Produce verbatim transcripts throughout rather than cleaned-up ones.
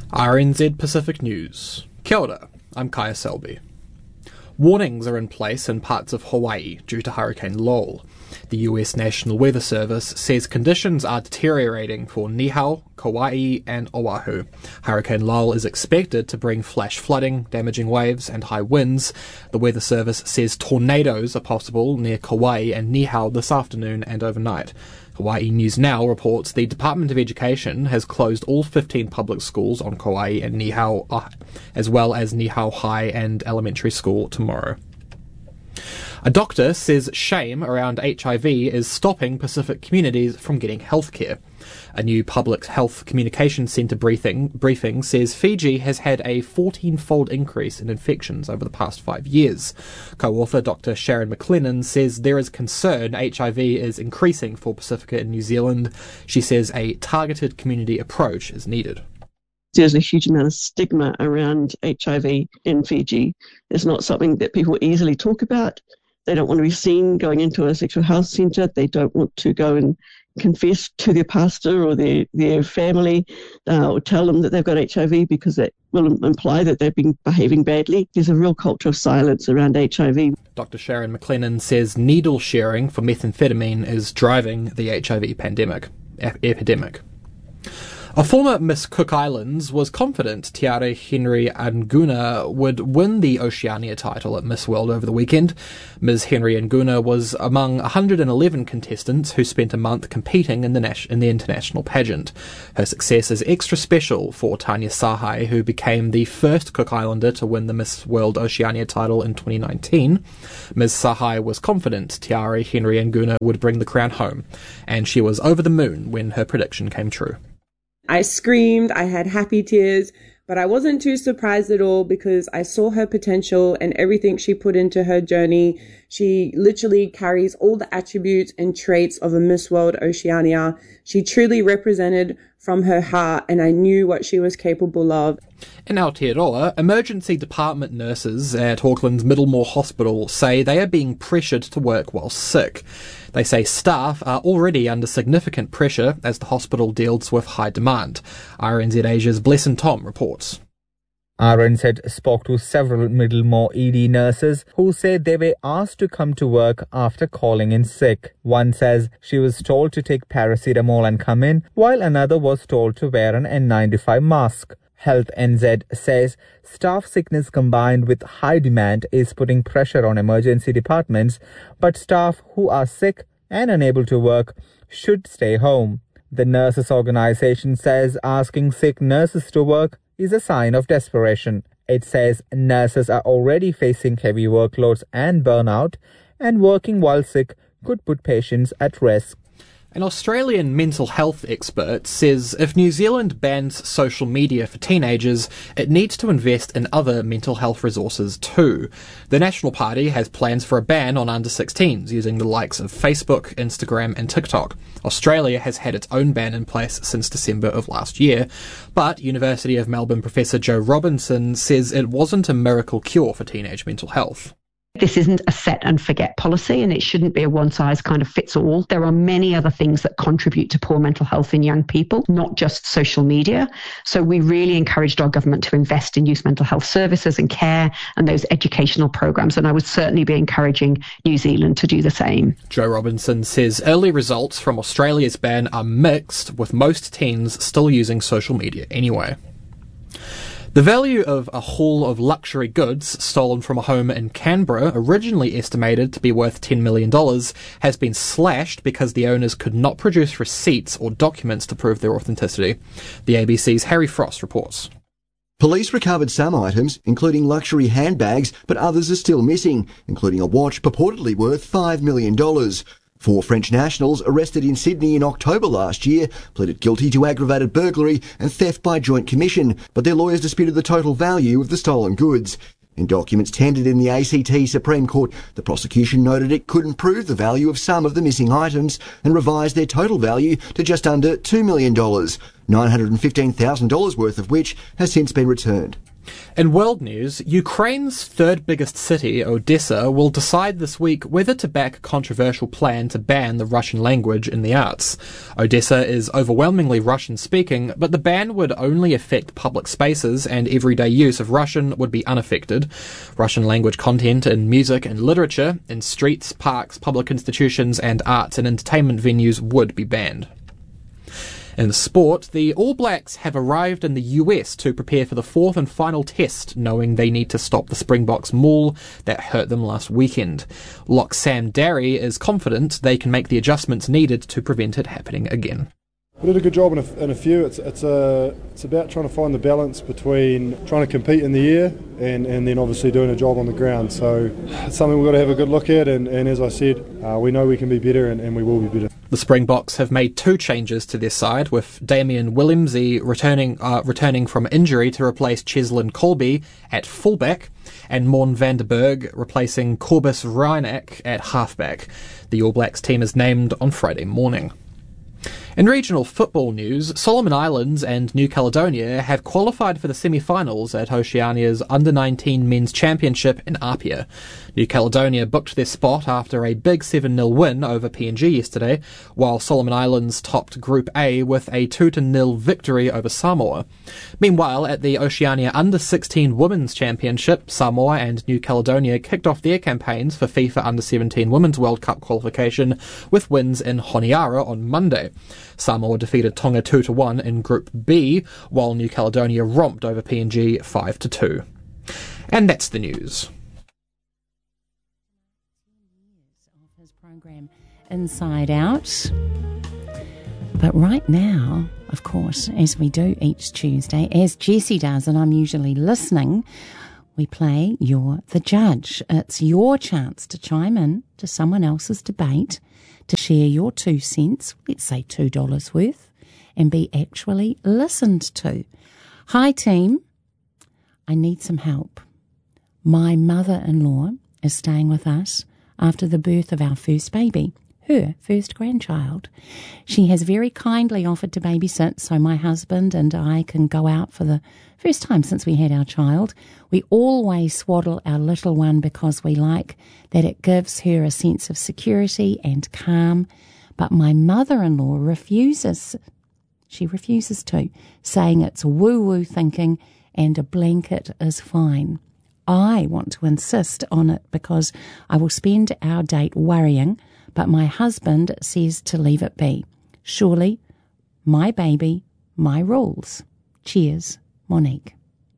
R N Z Pacific News. Kia ora, I'm Kaya Selby. Warnings are in place in parts of Hawaii due to Hurricane Lowell. The U S National Weather Service says conditions are deteriorating for Niihau, Kauai and Oahu. Hurricane Lowell is expected to bring flash flooding, damaging waves and high winds. The Weather Service says tornadoes are possible near Kauai and Niihau this afternoon and overnight. Hawaii News Now reports the Department of Education has closed all fifteen public schools on Kauai and Niihau, uh, as well as Niihau High and Elementary School tomorrow. A doctor says shame around H I V is stopping Pacific communities from getting healthcare. A new Public Health Communications Centre briefing, briefing says Fiji has had a fourteen-fold increase in infections over the past five years. Co-author Doctor Sharon McLennan says there is concern H I V is increasing for Pacifica in New Zealand. She says a targeted community approach is needed. There's a huge amount of stigma around H I V in Fiji. It's not something that people easily talk about. They don't want to be seen going into a sexual health centre. They don't want to go and confess to their pastor or their, their family uh, or tell them that they've got H I V because that will imply that they've been behaving badly. There's a real culture of silence around H I V. Doctor Sharon McLennan says needle sharing for methamphetamine is driving the H I V pandemic, ep- epidemic. A former Miss Cook Islands was confident Tiare Henry Anguna would win the Oceania title at Miss World over the weekend. Miz Henry Anguna was among one hundred eleven contestants who spent a month competing in the, nas- in the international pageant. Her success is extra special for Tanya Sahai, who became the first Cook Islander to win the Miss World Oceania title in twenty nineteen. Miz Sahai was confident Tiare Henry Anguna would bring the crown home, and she was over the moon when her prediction came true. I screamed, I had happy tears, but I wasn't too surprised at all because I saw her potential and everything she put into her journey. She literally carries all the attributes and traits of a Miss World Oceania. She truly represented from her heart, and I knew what she was capable of. In Aotearoa, emergency department nurses at Auckland's Middlemore Hospital say they are being pressured to work while sick. They say staff are already under significant pressure as the hospital deals with high demand. R N Z Asia's Blesson Tom reports. R N Z spoke to several Middlemore E D nurses who said they were asked to come to work after calling in sick. One says she was told to take paracetamol and come in, while another was told to wear an N ninety-five mask. Health N Z says staff sickness combined with high demand is putting pressure on emergency departments, but staff who are sick and unable to work should stay home. The nurses' organization says asking sick nurses to work is a sign of desperation. It says nurses are already facing heavy workloads and burnout, and working while sick could put patients at risk. An Australian mental health expert says if New Zealand bans social media for teenagers, it needs to invest in other mental health resources too. The National Party has plans for a ban on under sixteens using the likes of Facebook, Instagram and TikTok. Australia has had its own ban in place since December of last year, but University of Melbourne professor Joe Robinson says it wasn't a miracle cure for teenage mental health. This isn't a set and forget policy, and it shouldn't be a one size kind of fits all. There are many other things that contribute to poor mental health in young people, not just social media. So we really encouraged our government to invest in youth mental health services and care and those educational programs. And I would certainly be encouraging New Zealand to do the same. Joe Robinson says early results from Australia's ban are mixed, with most teens still using social media anyway. The value of a haul of luxury goods stolen from a home in Canberra, originally estimated to be worth ten million dollars, has been slashed because the owners could not produce receipts or documents to prove their authenticity. The A B C's Harry Frost reports. Police recovered some items, including luxury handbags, but others are still missing, including a watch purportedly worth five million dollars. Four French nationals arrested in Sydney in October last year pleaded guilty to aggravated burglary and theft by joint commission, but their lawyers disputed the total value of the stolen goods. In documents tendered in the A C T Supreme Court, the prosecution noted it couldn't prove the value of some of the missing items and revised their total value to just under two million dollars, nine hundred fifteen thousand dollars worth of which has since been returned. In world news, Ukraine's third biggest city, Odessa, will decide this week whether to back a controversial plan to ban the Russian language in the arts. Odessa is overwhelmingly Russian-speaking, but the ban would only affect public spaces and everyday use of Russian would be unaffected. Russian language content in music and literature, in streets, parks, public institutions and arts and entertainment venues would be banned. In sport, the All Blacks have arrived in the U S to prepare for the fourth and final test, knowing they need to stop the Springboks maul that hurt them last weekend. Lock Sam Darry is confident they can make the adjustments needed to prevent it happening again. We did a good job in a, in a few. It's it's a it's about trying to find the balance between trying to compete in the air and, and then obviously doing a job on the ground. So it's something we've got to have a good look at. And, and as I said, uh, we know we can be better and, and we will be better. The Springboks have made two changes to their side, with Damien Willemse returning uh, returning from injury to replace Cheslin Colby at fullback, and Morn van der Berg replacing Corbus Reinach at halfback. The All Blacks team is named on Friday morning. In regional football news, Solomon Islands and New Caledonia have qualified for the semi-finals at Oceania's under nineteen Men's Championship in Apia. New Caledonia booked their spot after a big seven nil win over P N G yesterday, while Solomon Islands topped Group A with a two to nil victory over Samoa. Meanwhile, at the Oceania under sixteen Women's Championship, Samoa and New Caledonia kicked off their campaigns for FIFA under seventeen Women's World Cup qualification with wins in Honiara on Monday. Samoa defeated Tonga two to one in Group B, while New Caledonia romped over P N G five to two. And that's the news. Of his program Inside Out. But right now, of course, as we do each Tuesday, as Jessie does, and I'm usually listening, we play You're the Judge. It's your chance to chime in to someone else's debate, to share your two cents, let's say two dollars worth, and be actually listened to. Hi team, I need some help. My mother-in-law is staying with us after the birth of our first baby, her first grandchild. She has very kindly offered to babysit so my husband and I can go out for the first time since we had our child. We always swaddle our little one because we like that it gives her a sense of security and calm. But my mother-in-law refuses. She refuses to, saying it's woo-woo thinking and a blanket is fine. I want to insist on it because I will spend our date worrying, but my husband says to leave it be. Surely, my baby, my rules. Cheers, Monique.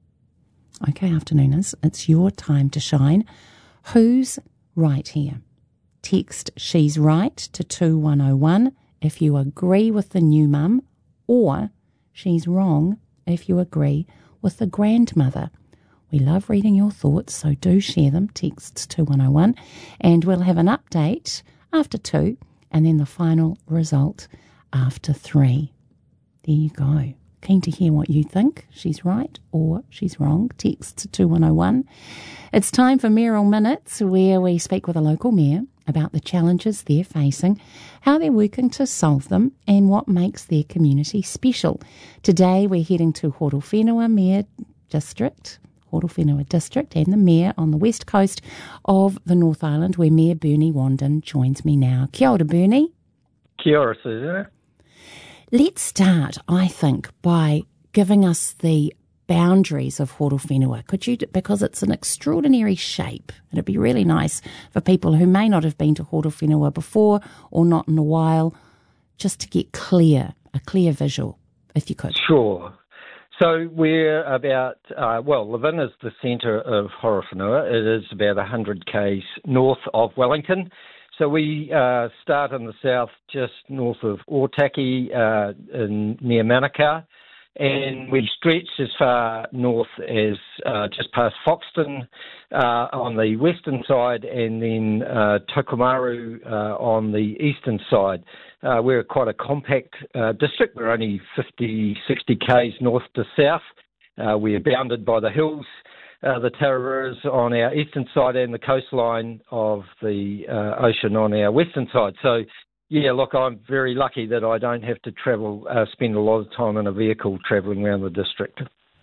Okay, afternooners, it's your time to shine. Who's right here? Text She's Right to two one oh one if you agree with the new mum, or She's Wrong if you agree with the grandmother. We love reading your thoughts, so do share them. Texts two one oh one, and we'll have an update after two, and then the final result after three. There you go. Keen to hear what you think. She's right or she's wrong. Text to two one oh one. It's time for Mayoral Minutes, where we speak with a local mayor about the challenges they're facing, how they're working to solve them, and what makes their community special. Today we're heading to Horowhenua Mayor District, Horowhenua District, and the mayor on the west coast of the North Island, where Mayor Bernie Wandin joins me now. Kia ora, Bernie. Kia ora, Susan. Let's start, I think, by giving us the boundaries of Horowhenua. Could you, because it's an extraordinary shape, and it'd be really nice for people who may not have been to Horowhenua before or not in a while, just to get clear, a clear visual, if you could. Sure. So we're about, uh, well, Levin is the centre of Horowhenua. It is about one hundred kays north of Wellington. So we uh, start in the south, just north of Otaki, uh, in, near Manukau, and we stretch as far north as uh, just past Foxton uh, on the western side, and then uh, Tokomaru uh, on the eastern side. Uh, we're quite a compact uh, district. We're only fifty, sixty kays north to south. Uh, we're bounded by the hills, uh, the Tararuras on our eastern side, and the coastline of the uh, ocean on our western side. So, yeah, look, I'm very lucky that I don't have to travel, uh, spend a lot of time in a vehicle travelling around the district.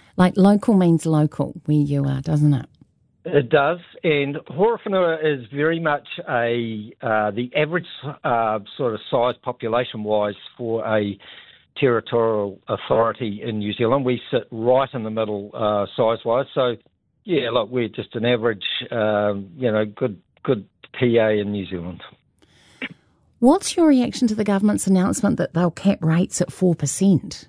Like local means local where you are, doesn't it? It does, and Horowhenua is very much a uh, the average uh, sort of size population-wise for a territorial authority in New Zealand. We sit right in the middle uh, size-wise, so yeah, look, we're just an average, um, you know, good good P A in New Zealand. What's your reaction to the government's announcement that they'll cap rates at four percent?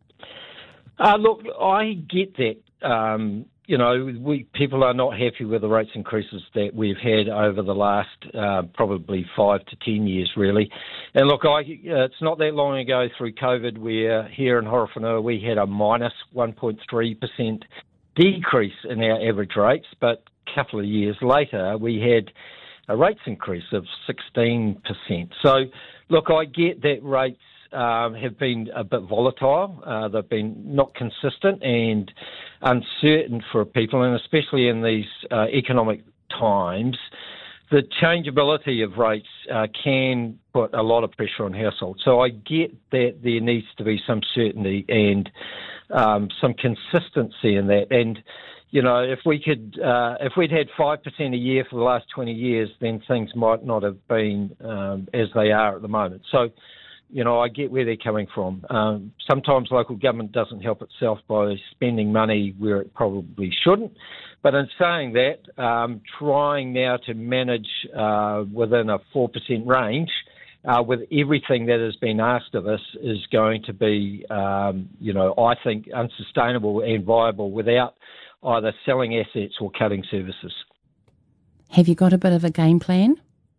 Uh, look, I get that. Um, you know, we people are not happy with the rates increases that we've had over the last uh, probably five to ten years, really. And look, I, uh, it's not that long ago through COVID where here in Horowhenua we had a minus one point three percent decrease in our average rates, but a couple of years later we had a rates increase of sixteen percent. So, look, I get that rates um, have been a bit volatile. Uh, they've been not consistent and uncertain for people, and especially in these uh, economic times, the changeability of rates uh, can put a lot of pressure on households. So I get that there needs to be some certainty and um, some consistency in that. And you know, if we could, uh, if we'd had five percent a year for the last twenty years, then things might not have been um, as they are at the moment. So, you know, I get where they're coming from. Um, sometimes local government doesn't help itself by spending money where it probably shouldn't. But in saying that, um, trying now to manage uh, within a four percent range uh, with everything that has been asked of us is going to be, um, you know, I think unsustainable and viable without either selling assets or cutting services. Have you got a bit of a game plan?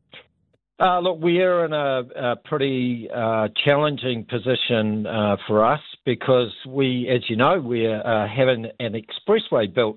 Uh, look, we are in a, a pretty uh, challenging position uh, for us because we, as you know, we're uh, having an expressway built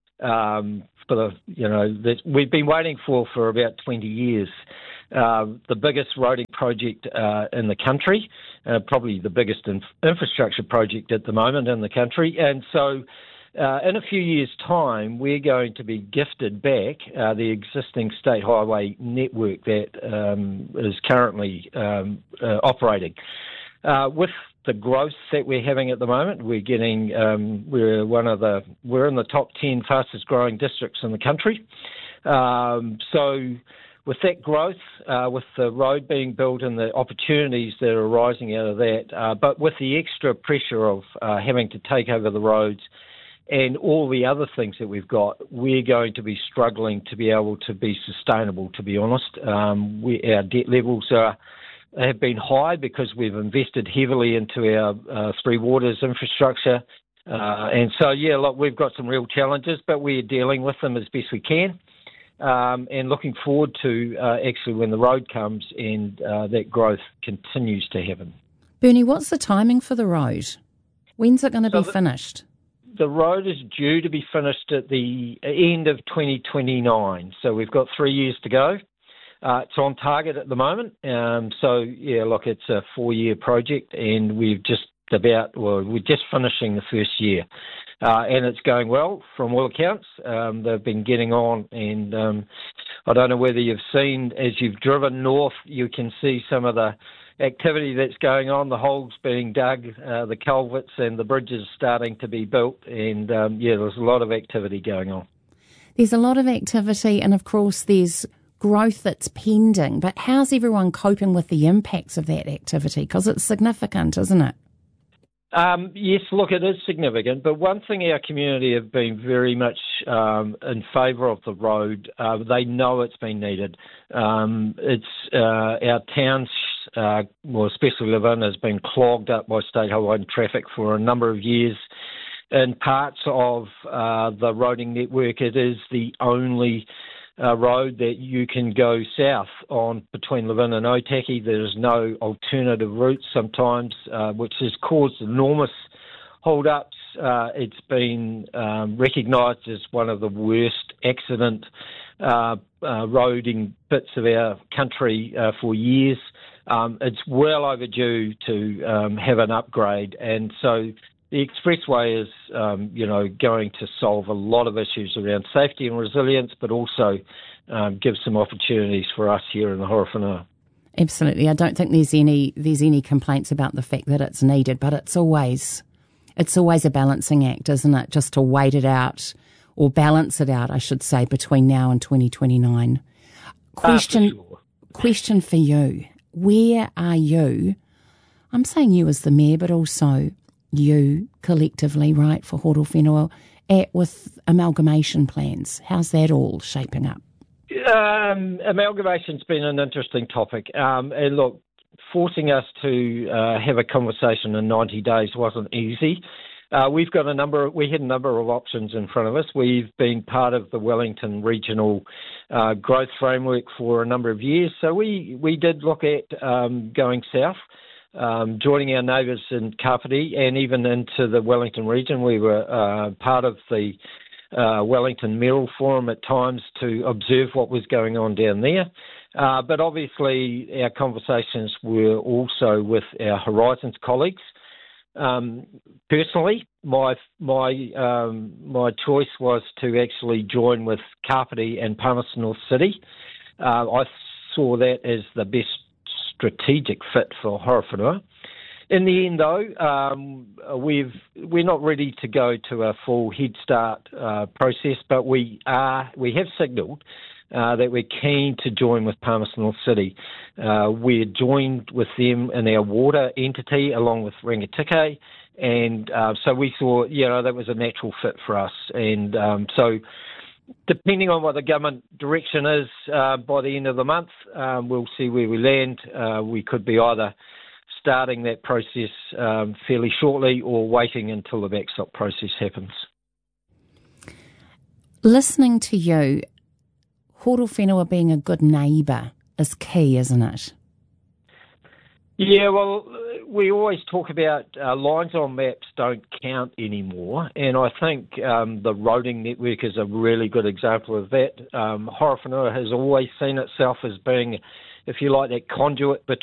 um, for the, you know, that we've been waiting for for about twenty years. Uh, the biggest roading project uh, in the country, uh, probably the biggest inf- infrastructure project at the moment in the country, and so. Uh, in a few years' time, we're going to be gifted back uh, the existing state highway network that um, is currently um, uh, operating. Uh, with the growth that we're having at the moment, we're getting um, we're one of the we're in the top ten fastest growing districts in the country. Um, so. With that growth, uh, with the road being built and the opportunities that are arising out of that, uh, but with the extra pressure of uh, having to take over the roads and all the other things that we've got, we're going to be struggling to be able to be sustainable, to be honest. Um, we, our debt levels are, have been high because we've invested heavily into our uh, Three Waters infrastructure. Uh, and so, yeah, look, we've got some real challenges, but we're dealing with them as best we can. Um, and looking forward to uh, actually when the road comes and uh, that growth continues to happen. Bernie, what's the timing for the road? When's it going to so be the, finished? The road is due to be finished at the end of twenty twenty-nine, so we've got three years to go. Uh, it's on target at the moment. Um, so, yeah, look, it's a four-year project and we've just about, well, we're just finishing the first year. Uh, and it's going well from all accounts. Um, they've been getting on, and um, I don't know whether you've seen, as you've driven north, you can see some of the activity that's going on, the holes being dug, uh, the culverts and the bridges starting to be built, and um, yeah, there's a lot of activity going on. There's a lot of activity, and of course there's growth that's pending, but how's everyone coping with the impacts of that activity? Because it's significant, isn't it? Um, yes, look, it is significant, but one thing our community have been very much um, in favour of the road. Uh, they know it's been needed. Um, it's uh, our towns, uh, well, especially Levin, has been clogged up by state highway traffic for a number of years. In parts of uh, the roading network, it is the only Uh, road that you can go south on between Levin and Otaki. There's no alternative route sometimes, uh, which has caused enormous hold-ups. Uh, it's been um, recognised as one of the worst accident uh, uh, roading bits of our country uh, for years. Um, it's well overdue to um, have an upgrade, and so the expressway is, um, you know, going to solve a lot of issues around safety and resilience, but also um, give some opportunities for us here in the Horowhenua. Absolutely. I don't think there's any there's any complaints about the fact that it's needed, but it's always it's always a balancing act, isn't it? Just to wait it out, or balance it out, I should say, between now and twenty twenty-nine. Question, uh, for sure. question for you. Where are you? I'm saying you as the mayor, but also you collectively, right, for Horowhenua, at with amalgamation plans. How's that all shaping up? Um, amalgamation's been an interesting topic. Um, and look, forcing us to uh, have a conversation in ninety days wasn't easy. Uh, we've got a number. We had a number of options in front of us. We've been part of the Wellington Regional uh, Growth Framework for a number of years, so we we did look at um, going south, um, joining our neighbours in Kapiti and even into the Wellington region. We were uh, part of the uh, Wellington Mayoral Forum at times to observe what was going on down there. Uh, but obviously our conversations were also with our Horizons colleagues. Um, personally, my my um, my choice was to actually join with Kapiti and Palmerston North City. Uh, I saw that as the best strategic fit for Horowhenua. In the end, though, um, we've we're not ready to go to a full Head Start uh, process, but we are we have signalled uh, that we're keen to join with Palmerston North City. Uh, we're joined with them in our water entity along with Rangitikei, and uh, so we thought, you know, that was a natural fit for us. And um, so, depending on what the government direction is uh, by the end of the month, um, we'll see where we land. Uh, we could be either starting that process um, fairly shortly or waiting until the backstop process happens. Listening to you, Horowhenua being a good neighbour is key, isn't it? Yeah, well, we always talk about uh, lines on maps don't count anymore, and I think um, the roading network is a really good example of that. Um, Horowhenua has always seen itself as being, if you like, that conduit between